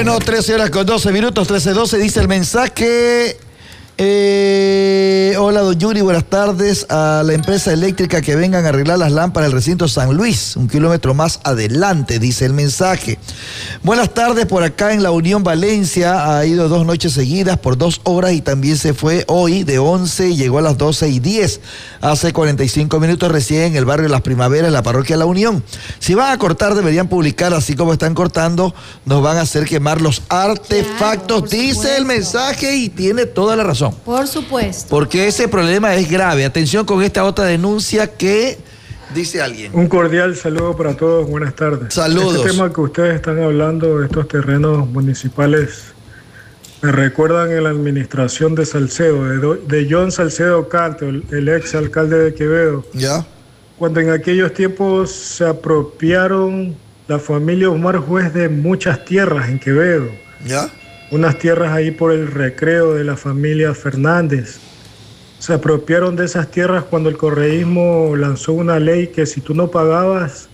Bueno, 13 horas con 12 minutos, 13:12, dice el mensaje. Hola, don Yuri, buenas tardes. A la empresa eléctrica que vengan a arreglar las lámparas del recinto San Luis, 1 kilómetro más adelante, dice el mensaje. Buenas tardes, por acá en la Unión Valencia ha ido 2 noches seguidas por 2 horas y también se fue hoy de 11 y llegó a las 12:10. Hace 45 minutos recién en el barrio Las Primaveras, en la parroquia La Unión. Si van a cortar, deberían publicar, así como están cortando, nos van a hacer quemar los artefactos, claro, dice el mensaje, y tiene toda la razón. Por supuesto. Porque ese problema es grave. Atención con esta otra denuncia que dice alguien. Un cordial saludo para todos. Buenas tardes. Saludos. Este tema que ustedes están hablando de estos terrenos municipales me recuerdan en la administración de Salcedo, de John Salcedo Canto, el ex alcalde de Quevedo. Ya. Cuando en aquellos tiempos se apropiaron la familia Omar Juez de muchas tierras en Quevedo. Ya. Unas tierras ahí por el Recreo de la familia Fernández. Se apropiaron de esas tierras cuando el correísmo lanzó una ley que si tú no pagabas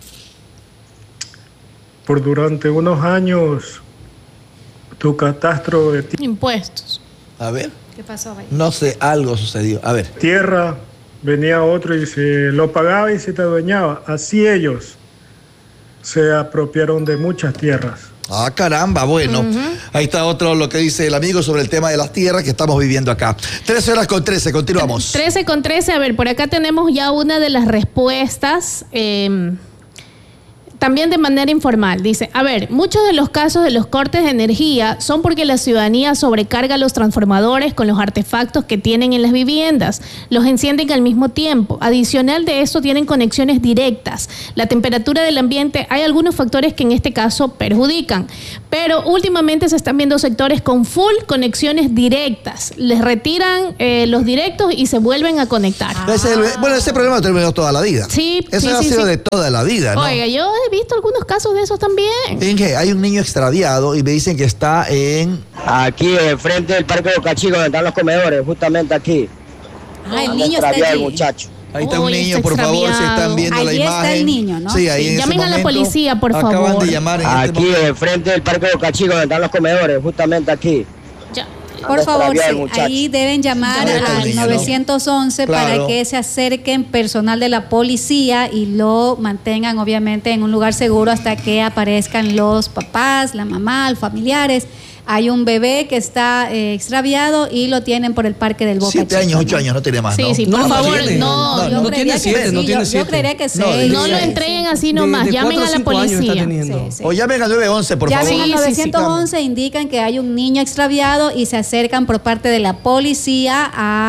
por durante unos años tu catastro de impuestos. A ver. ¿Qué pasó ahí? No sé, algo sucedió. A ver. Tierra, venía otro y se lo pagaba y se te adueñaba. Así ellos se apropiaron de muchas tierras. Ah, caramba, bueno. Ahí está otro lo que dice el amigo sobre el tema de las tierras que estamos viviendo acá. 13 horas con 13, continuamos. 13 con 13, a ver, por acá tenemos ya una de las respuestas, también de manera informal. Dice, a ver, muchos de los casos de los cortes de energía son porque la ciudadanía sobrecarga los transformadores con los artefactos que tienen en las viviendas. Los encienden al mismo tiempo. Adicional de esto, tienen conexiones directas. La temperatura del ambiente, hay algunos factores que en este caso perjudican. Pero últimamente se están viendo sectores con full conexiones directas. Les retiran los directos y se vuelven a conectar. Bueno, ese problema lo tenemos toda la vida. Sí, eso ha sido de toda la vida, ¿no? Oiga, yo he visto algunos casos de esos también. ¿En qué? Hay un niño extraviado y me dicen que está en... Aquí, enfrente del Parque de Boca Chica, donde están los comedores, justamente aquí. Ah, el niño está el allí. muchacho. Ahí está un niño, por favor, si están viendo allí la imagen. Está el niño, ¿no? Sí, ahí en llamen ese a la momento, policía, por favor. Acaban de llamar en aquí, enfrente del Parque de Boca Chica, donde están los comedores, justamente aquí. Ya. Por favor, sí, ahí deben llamar al 911 para que se acerquen personal de la policía y lo mantengan obviamente en un lugar seguro hasta que aparezcan los papás, la mamá, los familiares. Hay un bebé que está extraviado y lo tienen por el Parque del Boca Chica. 7 años, 8 años, no tiene más, ¿no? Sí, sí, por favor, no. Yo tiene 7, no tiene 7. Yo creería que 6. No lo entreguen así nomás, llamen a la policía. O llamen al 911, por favor. Llamen al 911, indican que hay un niño extraviado y se acercan por parte de la policía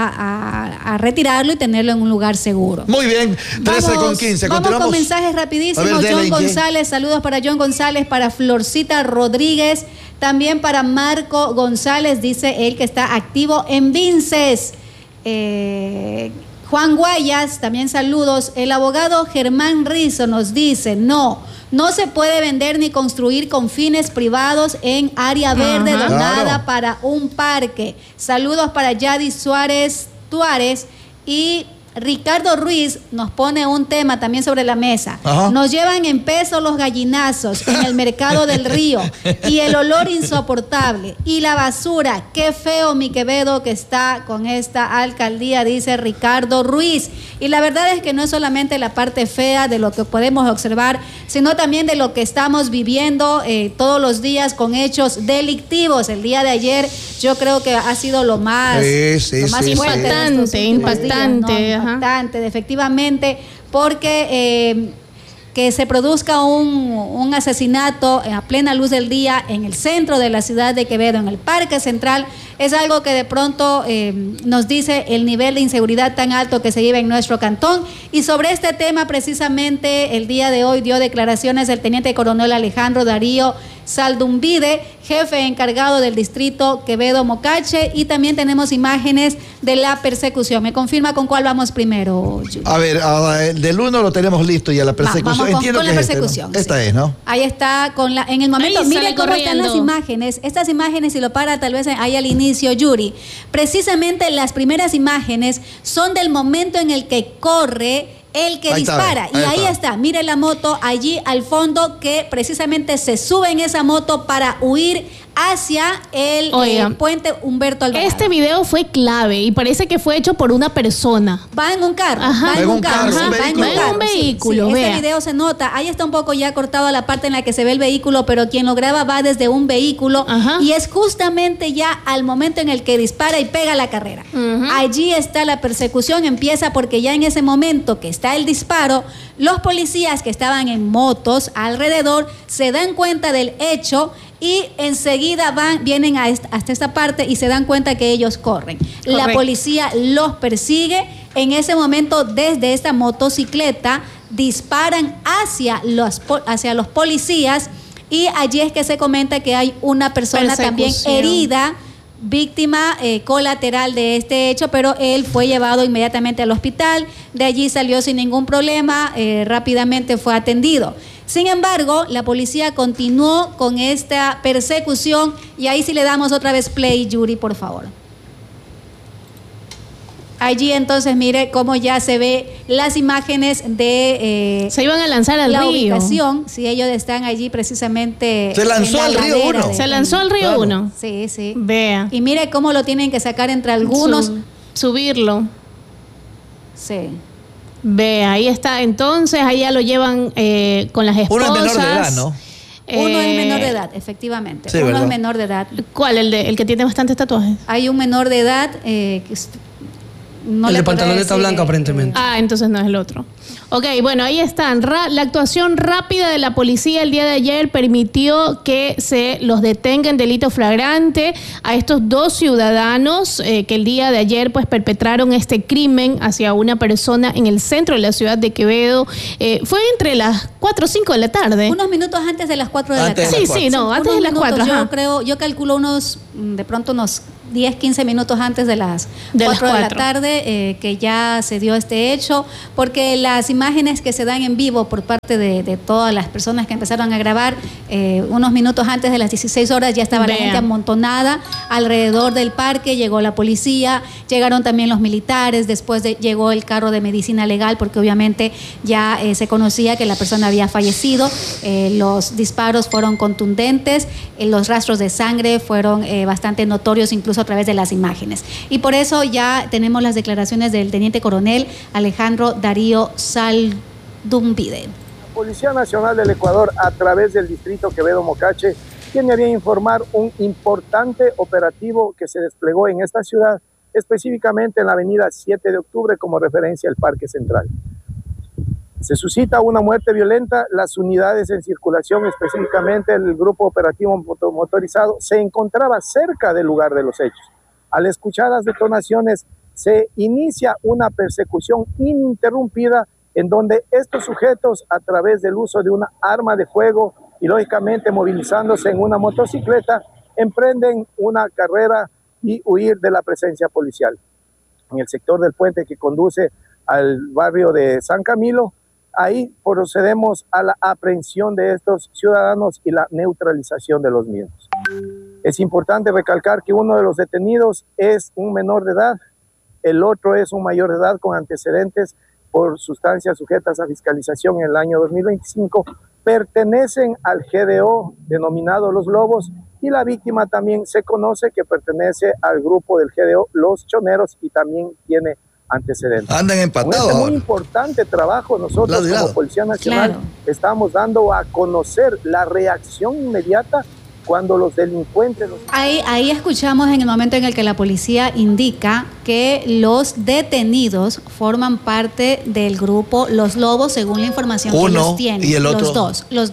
a retirarlo y tenerlo en un lugar seguro. Muy bien, 13 con 15. Vamos con mensajes rapidísimos. John González, saludos para John González, para Florcita Rodríguez. También para Marco González, dice él que está activo en Vinces. Juan Guayas, también saludos. El abogado Germán Rizo nos dice, no se puede vender ni construir con fines privados en área verde donada para un parque. Saludos para Yadi Suárez y Ricardo Ruiz nos pone un tema también sobre la mesa. Nos llevan en peso los gallinazos en el mercado del río y el olor insoportable y la basura. Qué feo mi Quevedo que está con esta alcaldía, dice Ricardo Ruiz. Y la verdad es que no es solamente la parte fea de lo que podemos observar, sino también de lo que estamos viviendo todos los días con hechos delictivos. El día de ayer yo creo que ha sido lo más impactante, efectivamente, porque que se produzca un asesinato a plena luz del día en el centro de la ciudad de Quevedo, en el Parque Central, es algo que de pronto nos dice el nivel de inseguridad tan alto que se lleva en nuestro cantón. Y sobre este tema, precisamente, el día de hoy dio declaraciones el teniente coronel Alejandro Darío Saldumbide, jefe encargado del distrito Quevedo-Mocache, y también tenemos imágenes de la persecución. ¿Me confirma con cuál vamos primero, Julie? A ver, del 1 lo tenemos listo y a la persecución. Vamos con la persecución. Esta es, ¿no? Ahí está, en el momento, mire cómo están las imágenes. Estas imágenes, si lo para tal vez ahí al inicio, Yuri. Precisamente las primeras imágenes son del momento en el que corre el que dispara. Y ahí está, mire la moto allí al fondo, que precisamente se sube en esa moto para huir hacia el puente Humberto Alvarado. Este video fue clave y parece que fue hecho por una persona. Va en un carro. Ajá. Va en un carro. Va en un vehículo. Sí, este video se nota. Ahí está un poco ya cortado la parte en la que se ve el vehículo, pero quien lo graba va desde un vehículo. Ajá. Y es justamente ya al momento en el que dispara y pega la carrera. Allí está la persecución, empieza porque ya en ese momento que está el disparo, los policías que estaban en motos alrededor se dan cuenta del hecho y enseguida vienen hasta esta parte y se dan cuenta que ellos corren. Correcto. La policía los persigue. En ese momento, desde esta motocicleta, disparan hacia los policías y allí es que se comenta que hay una persona también herida, víctima colateral de este hecho, pero él fue llevado inmediatamente al hospital. De allí salió sin ningún problema, rápidamente fue atendido. Sin embargo, la policía continuó con esta persecución y ahí sí le damos otra vez play, Yuri, por favor. Allí entonces mire cómo ya se ve las imágenes de se iban a lanzar al río. Ubicación, si ellos están allí precisamente. Se lanzó al río 1. Se lanzó al río 1. Sí, sí. Vea. Y mire cómo lo tienen que sacar entre algunos. Subirlo. Sí. Ve, ahí está. Entonces, ahí ya lo llevan con las esposas. Uno es menor de edad, ¿no? Uno es menor de edad, efectivamente. Sí, uno ¿verdad? es menor de edad. ¿Cuál? ¿El que tiene bastantes tatuajes? Hay un menor de edad que no el le de pantaloneta decir, blanca, aparentemente. Entonces no es el otro. Ok, bueno, ahí están. La actuación rápida de la policía el día de ayer permitió que se los detenga en delito flagrante a estos dos ciudadanos que el día de ayer pues perpetraron este crimen hacia una persona en el centro de la ciudad de Quevedo. Fue entre las 4 o 5 de la tarde. Unos minutos antes de las 4 de la tarde. Antes de las 4. Yo calculo de pronto unos 10, 15 minutos antes de las 4 de la tarde que ya se dio este hecho, porque las imágenes que se dan en vivo por parte de todas las personas que empezaron a grabar, unos minutos antes de las 16 horas ya estaba la gente amontonada alrededor del parque, llegó la policía, llegaron también los militares, después llegó el carro de medicina legal, porque obviamente ya se conocía que la persona había fallecido, los disparos fueron contundentes, los rastros de sangre fueron bastante notorios, incluso a través de las imágenes. Y por eso ya tenemos las declaraciones del teniente coronel Alejandro Darío Saldumbide. La Policía Nacional del Ecuador, a través del distrito Quevedo Mocache, tiene a bien informar un importante operativo que se desplegó en esta ciudad, específicamente en la avenida 7 de octubre como referencia al Parque Central. Se suscita una muerte violenta, las unidades en circulación, específicamente el grupo operativo motorizado, se encontraba cerca del lugar de los hechos. Al escuchar las detonaciones, se inicia una persecución ininterrumpida en donde estos sujetos, a través del uso de una arma de fuego y lógicamente movilizándose en una motocicleta, emprenden una carrera y huir de la presencia policial. En el sector del puente que conduce al barrio de San Camilo, ahí procedemos a la aprehensión de estos ciudadanos y la neutralización de los mismos. Es importante recalcar que uno de los detenidos es un menor de edad, el otro es un mayor de edad con antecedentes por sustancias sujetas a fiscalización en el año 2025, pertenecen al GDO denominado Los Lobos, y la víctima también se conoce que pertenece al grupo del GDO Los Choneros y también tiene antecedentes. Andan empatados. Con muy importante trabajo nosotros como Policía Nacional estamos dando a conocer la reacción inmediata cuando los delincuentes... Ahí escuchamos en el momento en el que la policía indica que los detenidos forman parte del grupo Los Lobos, según la información que ellos tienen. ¿Y el otro? Los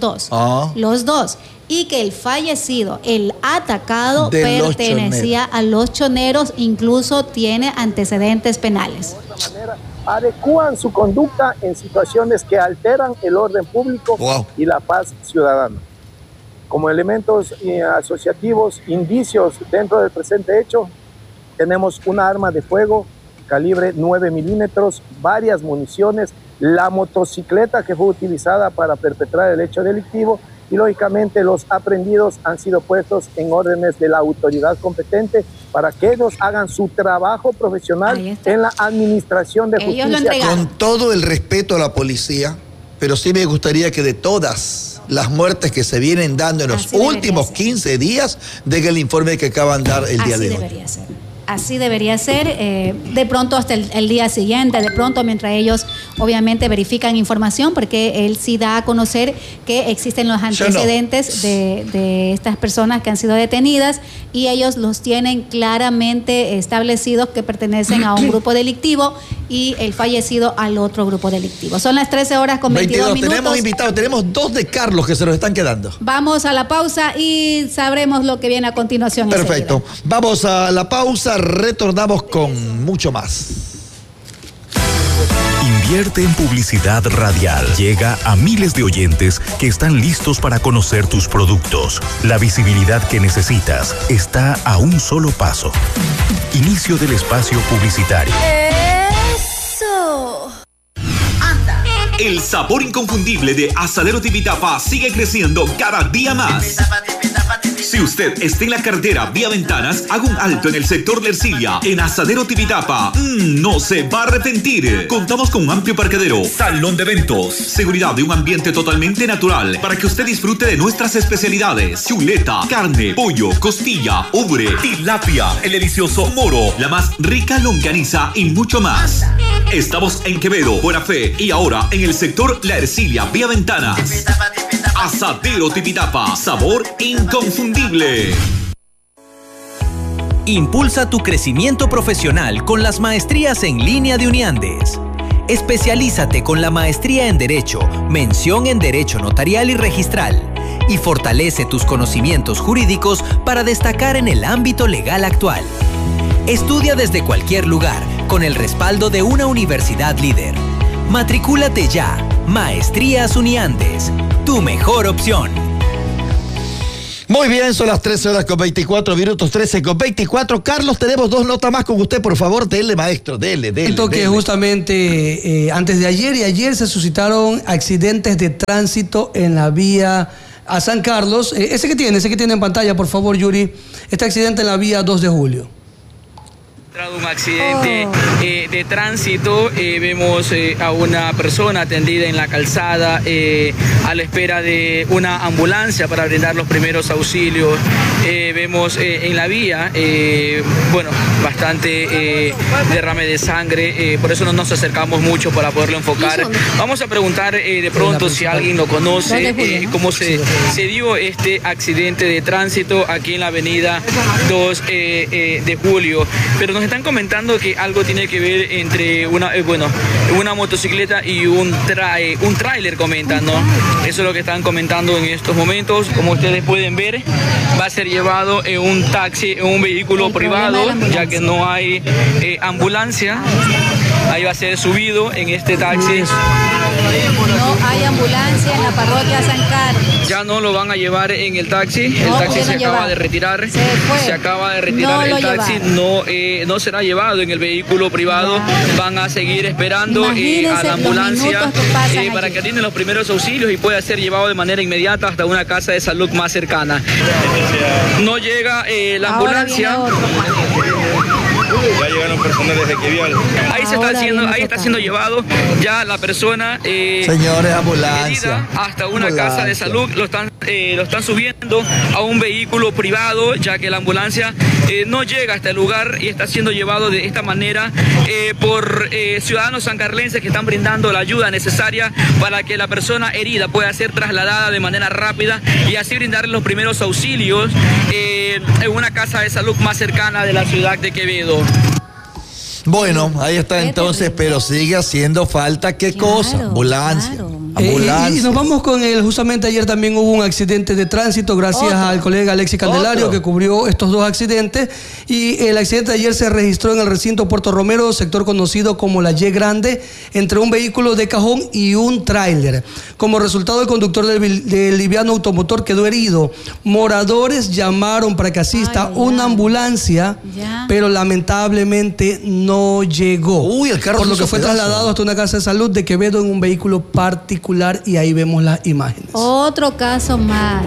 dos. Y que el fallecido, el atacado, pertenecía a los choneros, incluso tiene antecedentes penales. De otra manera, adecúan su conducta en situaciones que alteran el orden público y la paz ciudadana. Como elementos asociativos, indicios dentro del presente hecho, tenemos una arma de fuego calibre 9 milímetros, varias municiones, la motocicleta que fue utilizada para perpetrar el hecho delictivo, y lógicamente los aprehendidos han sido puestos en órdenes de la autoridad competente para que ellos hagan su trabajo profesional en la administración de justicia. Con todo el respeto a la policía, pero sí me gustaría que de todas las muertes que se vienen dando en los últimos 15 días de el informe que acaban de dar el día de hoy. Así debería ser, de pronto hasta el día siguiente, de pronto mientras ellos obviamente verifican información, porque él sí da a conocer que existen los antecedentes de estas personas que han sido detenidas y ellos los tienen claramente establecidos que pertenecen a un grupo delictivo y el fallecido al otro grupo delictivo. Son las 13:22 minutos. Tenemos invitados, tenemos 2 de Carlos que se nos están quedando. Vamos a la pausa y sabremos lo que viene a continuación. Perfecto. Enseguida. Vamos a la pausa. Retornamos con mucho más. Invierte en publicidad radial. Llega a miles de oyentes que están listos para conocer tus productos. La visibilidad que necesitas está a un solo paso. Inicio del espacio publicitario. ¡Eso! ¡Anda! El sabor inconfundible de Asadero Tipitapa sigue creciendo cada día más. Si usted está en la carretera vía Ventanas, haga un alto en el sector de Ercilia, en Asadero Tipitapa. No se va a arrepentir. Contamos con un amplio parqueadero, salón de eventos, seguridad de un ambiente totalmente natural para que usted disfrute de nuestras especialidades: chuleta, carne, pollo, costilla, ubre, tilapia, el delicioso moro, la más rica longaniza y mucho más. Estamos en Quevedo, Buena Fe y ahora en el sector La Ercilia vía Ventanas. Asadero Tipitapa, sabor inconfundible. Impulsa tu crecimiento profesional con las maestrías en línea de Uniandes. Especialízate con la maestría en Derecho, mención en Derecho Notarial y Registral, y fortalece tus conocimientos jurídicos para destacar en el ámbito legal actual. Estudia desde cualquier lugar, con el respaldo de una universidad líder. Matricúlate ya. Maestrías Uniandes, tu mejor opción. Muy bien, son las 13:24 minutos, 13:24. Carlos, tenemos 2 notas más con usted, por favor, dele, maestro, dele. Que justamente antes de ayer y ayer se suscitaron accidentes de tránsito en la vía a San Carlos. Ese que tiene en pantalla, por favor, Yuri. Este accidente en la vía 2 de julio. Un accidente de tránsito, vemos a una persona atendida en la calzada a la espera de una ambulancia para brindar los primeros auxilios. Vemos en la vía, bastante derrame de sangre, por eso no nos acercamos mucho para poderlo enfocar. Vamos a preguntar de pronto si alguien lo conoce, cómo se dio este accidente de tránsito aquí en la avenida 2 de julio. Pero nos están comentando que algo tiene que ver entre una motocicleta y un tráiler, comentan, ¿no? Eso es lo que están comentando en estos momentos. Como ustedes pueden ver, va a ser llevado en un taxi, en un vehículo privado, ya que no hay ambulancia. Ahí va a ser subido en este taxi. No hay ambulancia en la parroquia San Carlos. Ya no lo van a llevar en el taxi. El taxi se acaba de retirar. Se acaba de retirar el taxi. No será llevado en el vehículo privado. Van a seguir esperando a la ambulancia para que atiendan los primeros auxilios y pueda ser llevado de manera inmediata hasta una casa de salud más cercana. No llega la ambulancia. Ya llegaron personas desde Quevial. Ahí está siendo llevado ya la persona. Señores, ambulancia. Hasta una casa de salud. Lo están subiendo a un vehículo privado, ya que la ambulancia no llega hasta el lugar y está siendo llevado de esta manera por ciudadanos sancarlenses que están brindando la ayuda necesaria para que la persona herida pueda ser trasladada de manera rápida y así brindarle los primeros auxilios en una casa de salud más cercana de la ciudad de Quevedo. Bueno, ahí está entonces, pero sigue haciendo falta, ¿qué cosa? Ambulancia. Y nos vamos con justamente ayer también hubo un accidente de tránsito gracias al colega Alexis Candelario que cubrió estos 2 accidentes, y el accidente de ayer se registró en el recinto Puerto Romero, sector conocido como la Y Grande, entre un vehículo de cajón y un tráiler. Como resultado, el conductor del liviano automotor quedó herido. Moradores llamaron para que asista una ambulancia, pero lamentablemente no llegó. El carro por lo que fue trasladado hasta una casa de salud de Quevedo en un vehículo particular, y ahí vemos las imágenes. Otro caso más.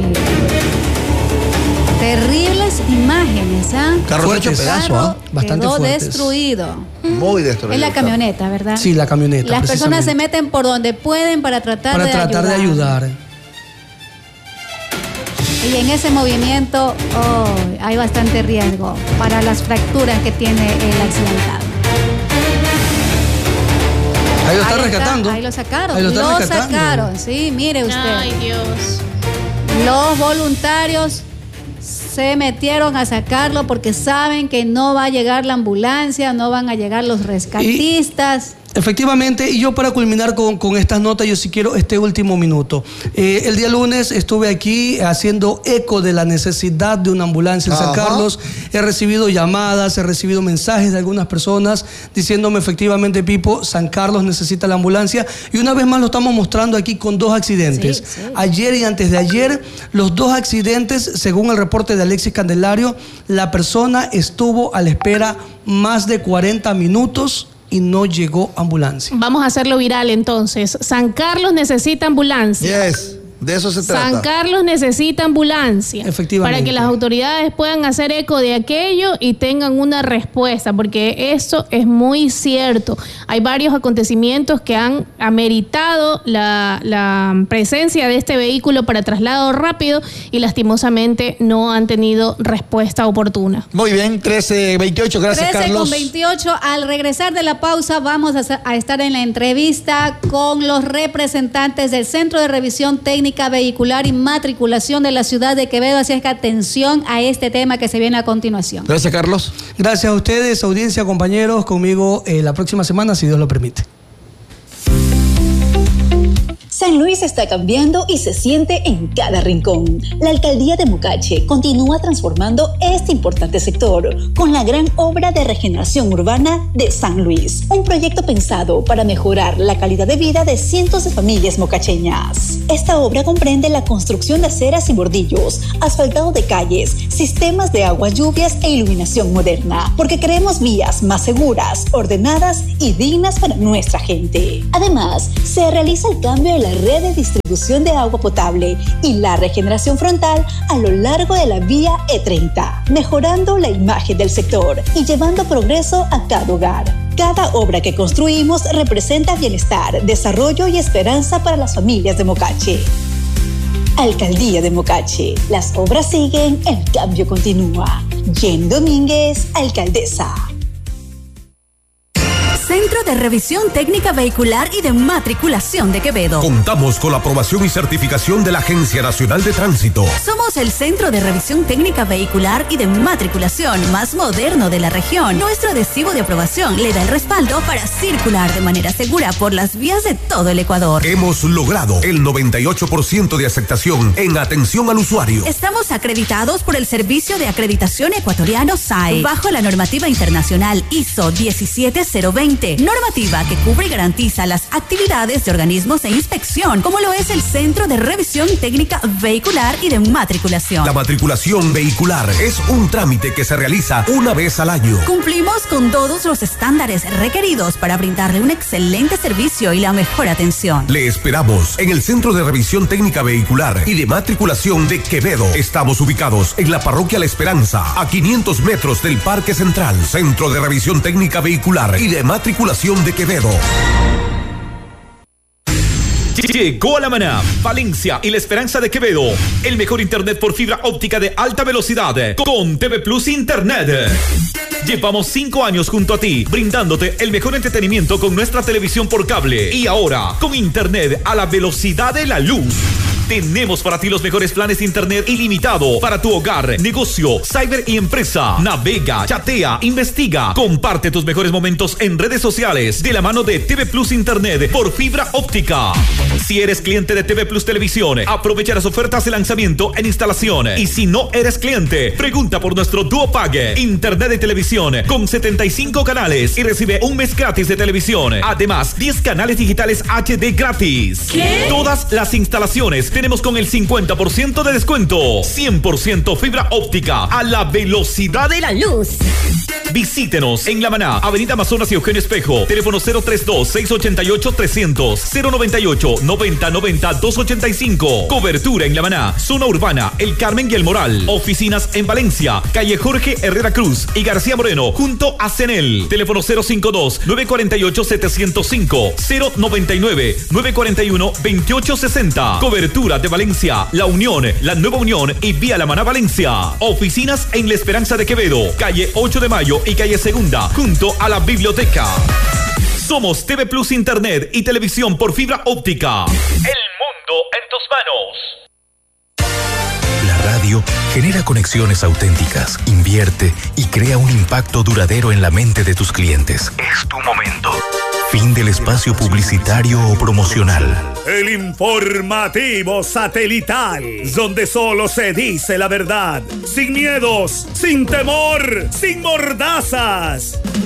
Terribles imágenes, Carro hecho pedazo, bastante quedó fuertes. Destruido. Muy destruido. Es la camioneta, ¿verdad? Sí, la camioneta. Las personas se meten por donde pueden para tratar de ayudar. Y en ese movimiento hay bastante riesgo para las fracturas que tiene el accidentado. Ahí lo está rescatando. Ahí lo sacaron. Ahí lo lo sacaron, sí, mire usted. Ay, Dios. Los voluntarios se metieron a sacarlo porque saben que no va a llegar la ambulancia, no van a llegar los rescatistas. Efectivamente, y yo para culminar con estas notas, yo sí quiero este último minuto. El día lunes estuve aquí haciendo eco de la necesidad de una ambulancia en San Carlos. He recibido llamadas, he recibido mensajes de algunas personas diciéndome efectivamente, Pipo, San Carlos necesita la ambulancia. Y una vez más lo estamos mostrando aquí con 2 accidentes. Sí. Ayer y antes de ayer, los 2 accidentes, según el reporte de Alexis Candelario, la persona estuvo a la espera más de 40 minutos y no llegó ambulancia. Vamos a hacerlo viral entonces. San Carlos necesita ambulancia. Yes, de eso se trata. San Carlos necesita ambulancia. Efectivamente. Para que las autoridades puedan hacer eco de aquello y tengan una respuesta, porque eso es muy cierto. Hay varios acontecimientos que han ameritado la presencia de este vehículo para traslado rápido y lastimosamente no han tenido respuesta oportuna. Muy bien, 13:28, gracias Carlos. 13:28, al regresar de la pausa vamos a estar en la entrevista con los representantes del Centro de Revisión Técnica Vehicular y Matriculación de la ciudad de Quevedo, así es que atención a este tema que se viene a continuación. Gracias Carlos. Gracias a ustedes, audiencia, compañeros, conmigo la próxima semana, si Dios lo permite. San Luis está cambiando y se siente en cada rincón. La alcaldía de Mocache continúa transformando este importante sector con la gran obra de regeneración urbana de San Luis. Un proyecto pensado para mejorar la calidad de vida de cientos de familias mocacheñas. Esta obra comprende la construcción de aceras y bordillos, asfaltado de calles, sistemas de aguas lluvias e iluminación moderna, porque queremos vías más seguras, ordenadas y dignas para nuestra gente. Además, se realiza el cambio de la red de distribución de agua potable y la regeneración frontal a lo largo de la vía E30, mejorando la imagen del sector y llevando progreso a cada hogar. Cada obra que construimos representa bienestar, desarrollo y esperanza para las familias de Mocache. Alcaldía de Mocache, las obras siguen, el cambio continúa. Jenny Domínguez, alcaldesa. Centro de Revisión Técnica Vehicular y de Matriculación de Quevedo. Contamos con la aprobación y certificación de la Agencia Nacional de Tránsito. Somos el Centro de Revisión Técnica Vehicular y de Matriculación más moderno de la región. Nuestro adhesivo de aprobación le da el respaldo para circular de manera segura por las vías de todo el Ecuador. Hemos logrado el 98% de aceptación en atención al usuario. Estamos acreditados por el Servicio de Acreditación Ecuatoriano SAE, bajo la normativa internacional ISO 17020, normativa que cubre y garantiza las actividades de organismos de inspección, como lo es el Centro de Revisión Técnica Vehicular y de Matriculación. La matriculación vehicular es un trámite que se realiza una vez al año. Cumplimos con todos los estándares requeridos para brindarle un excelente servicio y la mejor atención. Le esperamos en el Centro de Revisión Técnica Vehicular y de Matriculación de Quevedo. Estamos ubicados en la Parroquia La Esperanza, a 500 metros del Parque Central. Centro de Revisión Técnica Vehicular y de Matriculación de Quevedo. Llegó a La Maná, Valencia y La Esperanza de Quevedo. El mejor internet por fibra óptica de alta velocidad con TV Plus Internet. Llevamos 5 años junto a ti, brindándote el mejor entretenimiento con nuestra televisión por cable. Y ahora, con internet a la velocidad de la luz. Tenemos para ti los mejores planes de internet ilimitado para tu hogar, negocio, cyber y empresa. Navega, chatea, investiga. Comparte tus mejores momentos en redes sociales de la mano de TV Plus Internet por fibra óptica. Si eres cliente de TV Plus Televisión, aprovecha las ofertas de lanzamiento en instalación. Y si no eres cliente, pregunta por nuestro Duo Pague, internet de televisión con 75 canales y recibe un mes gratis de televisión. Además, 10 canales digitales HD gratis. ¿Qué? Todas las instalaciones tenemos con el 50% de descuento. 100% fibra óptica a la velocidad de la luz. Visítenos en La Maná, Avenida Amazonas y Eugenio Espejo. Teléfono 032-688-300, 098-9090-285. Cobertura en La Maná, zona urbana, El Carmen y El Moral. Oficinas en Valencia, calle Jorge Herrera Cruz y García Moreno, junto a CENEL. Teléfono 052-948-705, 099-941-2860. Cobertura Cultura de Valencia, La Unión, La Nueva Unión y Vía La Maná Valencia. Oficinas en La Esperanza de Quevedo, calle 8 de Mayo y calle Segunda, junto a la biblioteca. Somos TV Plus Internet y televisión por fibra óptica. El mundo en tus manos. La radio genera conexiones auténticas, invierte y crea un impacto duradero en la mente de tus clientes. Es tu momento. Fin del espacio publicitario o promocional. El informativo satelital, donde solo se dice la verdad, sin miedos, sin temor, sin mordazas.